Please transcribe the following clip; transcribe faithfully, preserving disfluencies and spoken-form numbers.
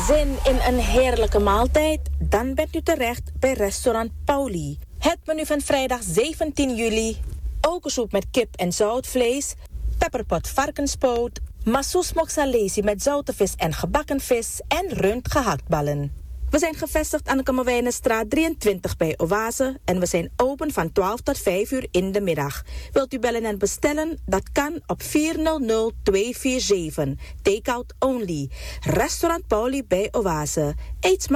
Zin in een heerlijke maaltijd? Dan bent u terecht bij restaurant Pauli. Het menu van vrijdag zeventien juli. Okensoep met kip en zoutvlees. Pepperpot varkenspoot. Massoes moxalesi met zoute vis en gebakken vis. En rund gehaktballen. We zijn gevestigd aan de Kammerwijnenstraat drieëntwintig bij Oase. En we zijn open van twaalf tot vijf uur in de middag. Wilt u bellen en bestellen? Dat kan op vier nul nul twee vier zeven. Takeout only. Restaurant Pauli bij Oase. Eet